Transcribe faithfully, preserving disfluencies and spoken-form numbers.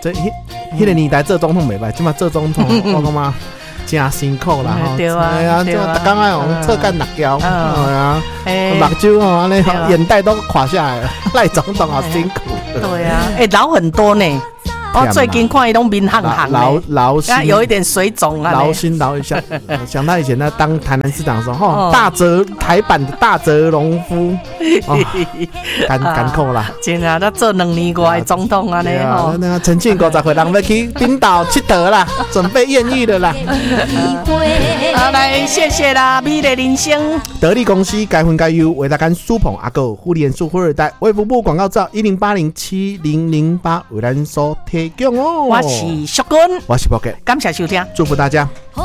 这迄迄个年代做总统袂歹，即马做总统我感觉真辛苦啦吼。 对啊， 哎呀，就逐工爱用侧干辣椒，哎呀，目睭吼安尼，眼袋都垮下来了。赖总统好辛苦。 对啊，哎，老很多呢。我最近看伊拢面憨憨的， 劳劳心， 有一点水肿啊。 劳心劳一下，想到以前他当台南市长的时候，吼，大泽台版的大泽隆夫，艰艰苦啦。 真啊，他做两年外的总统安尼吼。 那个陈庆五十岁人要去冰岛佚佗啦，准备艳遇的啦。 好，来谢谢啦，美丽人生。 得力公司该分该优，为大家苏捧阿狗互联数富二代，卫福部广告照一零八零七零零八为咱所提供哦。 我是淑君， 我是宝哥， 感谢收听， 祝福大家。